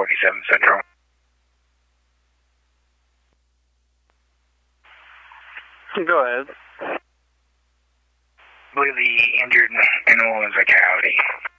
47 Central. Go ahead. I believe the injured animal is a coyote.